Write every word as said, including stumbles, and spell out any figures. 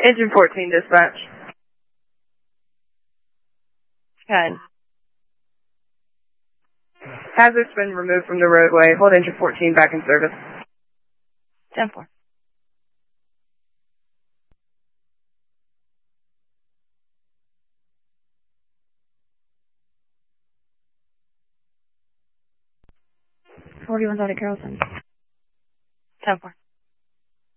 Engine fourteen, dispatch. Good. Hazard's been removed from the roadway. Hold engine fourteen back in service. ten four. forty-one Dottie Carrollton. ten four.